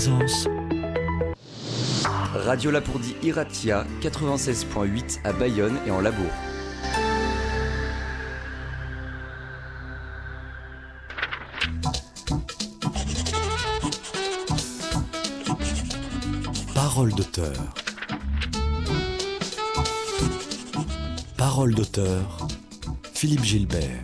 Présence. Radio Lapourdie Iratia, 96.8 à Bayonne et en Labour. Parole d'auteur. Parole d'auteur, Philippe Gilbert.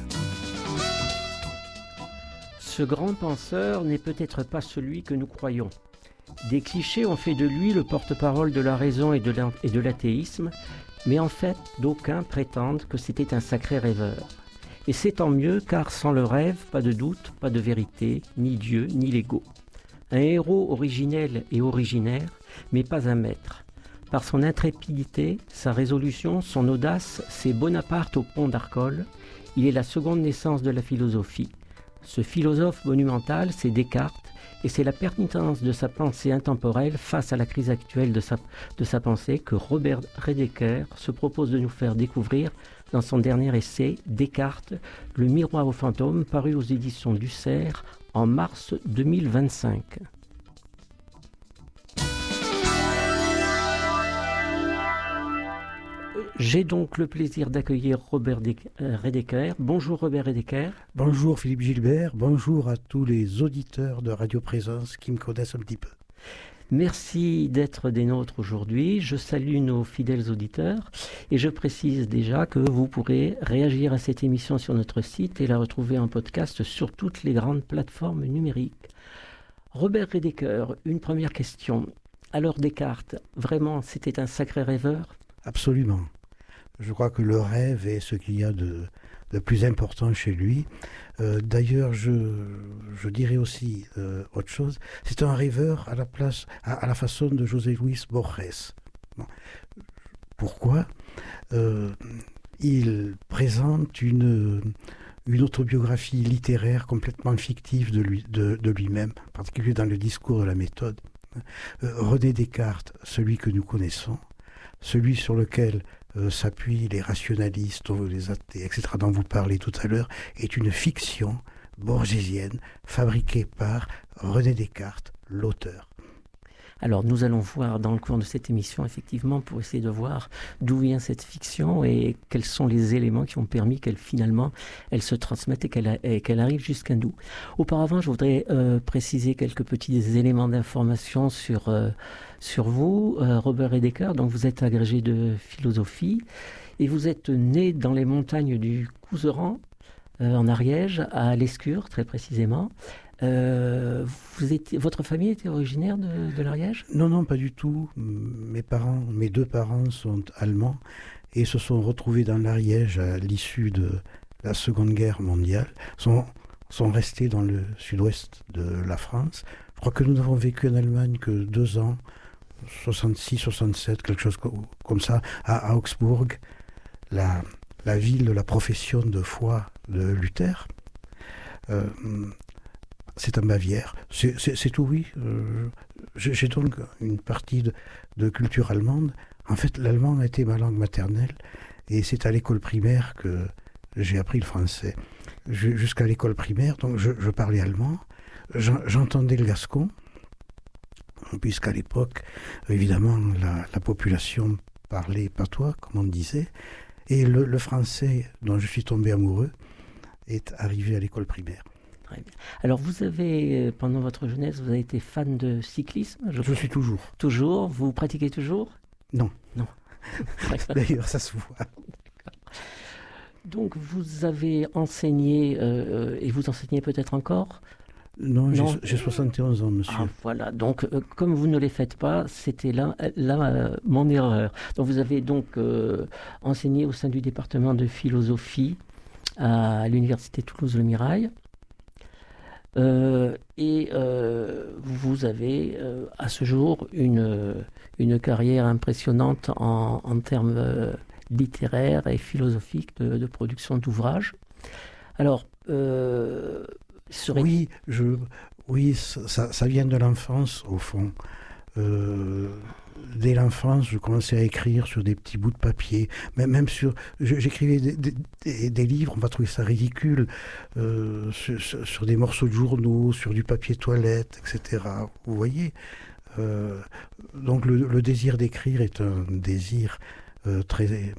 Ce grand penseur n'est peut-être pas celui que nous croyons. Des clichés ont fait de lui le porte-parole de la raison et de l'athéisme, mais en fait, d'aucuns prétendent que c'était un sacré rêveur. Et c'est tant mieux, car sans le rêve, pas de doute, pas de vérité, ni Dieu, ni l'ego. Un héros originel et originaire, mais pas un maître. Par son intrépidité, sa résolution, son audace, c'est Bonaparte au pont d'Arcole. Il est la seconde naissance de la philosophie. Ce philosophe monumental, c'est Descartes, et c'est la pertinence de sa pensée intemporelle face à la crise actuelle de sa pensée que Robert Redeker se propose de nous faire découvrir dans son dernier essai, Descartes, le miroir aux fantômes, paru aux éditions du Cerf en mars 2025. J'ai donc le plaisir d'accueillir Robert Redeker. Bonjour Robert Redeker. Bonjour Philippe Gilbert, bonjour à tous les auditeurs de Radio Présence qui me connaissent un petit peu. Merci d'être des nôtres aujourd'hui. Je salue nos fidèles auditeurs et je précise déjà que vous pourrez réagir à cette émission sur notre site et la retrouver en podcast sur toutes les grandes plateformes numériques. Robert Redeker, une première question. Alors Descartes, vraiment, c'était un sacré rêveur ? Absolument. Je crois que le rêve est ce qu'il y a de plus important chez lui. D'ailleurs, je dirais aussi autre chose. C'est un rêveur à la façon de José Luis Borges. Bon. Pourquoi ? Il présente une autobiographie littéraire complètement fictive de lui-même, en particulier dans le discours de la méthode. René Descartes, celui que nous connaissons, celui sur lequel s'appuient les rationalistes, les athées, etc., dont vous parlez tout à l'heure, est une fiction borgésienne fabriquée par René Descartes, l'auteur. Alors nous allons voir dans le cours de cette émission, effectivement, pour essayer de voir d'où vient cette fiction et quels sont les éléments qui ont permis qu'elle se transmette et qu'elle arrive jusqu'à nous. Auparavant, je voudrais préciser quelques petits éléments d'information sur vous, Robert Redeker. Donc vous êtes agrégé de philosophie et vous êtes né dans les montagnes du Couserans, en Ariège, à Lescure très précisément. Votre famille était originaire de l'Ariège ? Non, pas du tout. Mes deux parents sont allemands et se sont retrouvés dans l'Ariège à l'issue de la Seconde Guerre mondiale. Sont restés dans le sud-ouest de la France. Je crois que nous n'avons vécu en Allemagne que 2 ans, 66, 67, quelque chose comme ça, à Augsbourg, la ville de la profession de foi de Luther. C'est en Bavière. C'est tout, oui. J'ai donc une partie de culture allemande. En fait, l'allemand a été ma langue maternelle et c'est à l'école primaire que j'ai appris le français. Jusqu'à l'école primaire, donc je parlais allemand. J'entendais le gascon, puisqu'à l'époque, évidemment, la population parlait patois, comme on disait. Et le français, dont je suis tombé amoureux, est arrivé à l'école primaire. Très bien. Alors vous avez, pendant votre jeunesse, vous avez été fan de cyclisme ? Je suis toujours. Toujours ? Vous pratiquez toujours ? Non. Non. D'ailleurs, ça se voit. Donc vous avez enseigné, et vous enseignez peut-être encore ? Non, j'ai 71 ans, monsieur. Ah, voilà, donc comme vous ne les faites pas, c'était là mon erreur. Donc vous avez donc enseigné au sein du département de philosophie à l'université Toulouse-Le Mirail. Et vous avez à ce jour une carrière impressionnante en termes littéraires et philosophiques de production d'ouvrages. Alors, oui, ça vient de l'enfance, au fond. dès l'enfance, je commençais à écrire sur des petits bouts de papier, même sur... J'écrivais des livres, on va trouver ça ridicule, sur des morceaux de journaux, sur du papier toilette, etc. Vous voyez, donc le désir d'écrire est un désir très